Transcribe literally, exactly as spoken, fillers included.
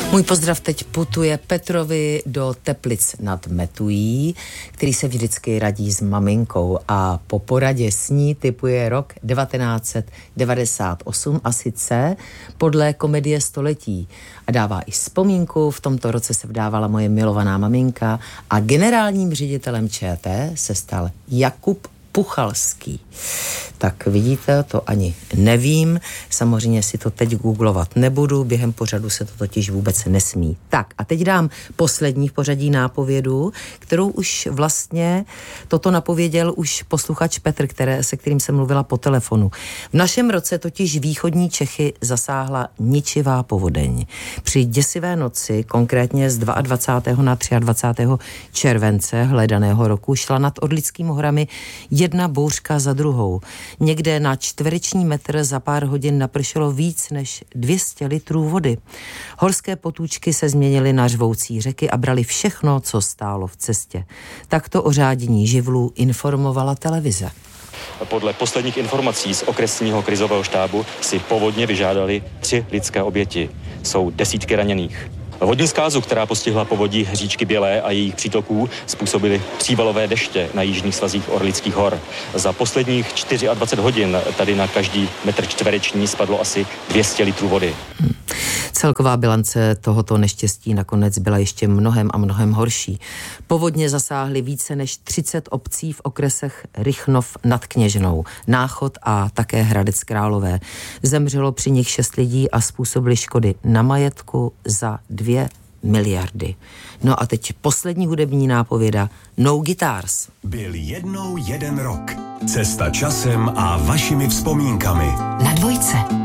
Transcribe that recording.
Můj pozdrav teď putuje Petrovi do Teplic nad Metují, který se vždycky radí s maminkou a po poradě s ní tipuje rok devatenáct set devadesát osm a sice podle komedie století. A dává i vzpomínku, v tomto roce se vdávala moje milovaná maminka a generálním ředitelem ČT se stal Jakub Puchalský. Tak vidíte, to ani nevím, samozřejmě si to teď googlovat nebudu, během pořadu se to totiž vůbec nesmí. Tak a teď dám poslední v pořadí nápovědu, kterou už vlastně toto napověděl už posluchač Petr, které, se kterým jsem mluvila po telefonu. V našem roce totiž východní Čechy zasáhla ničivá povodeň. Při děsivé noci, konkrétně z dvacátého druhého na dvacátého třetího července hledaného roku, šla nad Orlickými horami jedna bouřka za druhou. Někde na čtvereční metr za pár hodin napršelo víc než dvě stě litrů vody. Horské potůčky se změnily na řvoucí řeky a brali všechno, co stálo v cestě. Takto o řádění živlů informovala televize. Podle posledních informací z okresního krizového štábu si povodně vyžádali tři lidské oběti. Jsou desítky raněných. Vodní zkázu, která postihla povodí říčky Bělé a jejich přítoků, způsobily přívalové deště na jižních svazích Orlických hor. Za posledních dvacet čtyři hodin tady na každý metr čtvereční spadlo asi dvě stě litrů vody. Hmm. Celková bilance tohoto neštěstí nakonec byla ještě mnohem a mnohem horší. Povodně zasáhly více než třicet obcí v okresech Rychnov nad Kněžnou, Náchod a také Hradec Králové. Zemřelo při nich šest lidí a způsobili škody na majetku za dvě miliardy. No a teď poslední hudební nápověda No Guitars. Byl jednou jeden rok. Cesta časem a vašimi vzpomínkami. Na dvojce.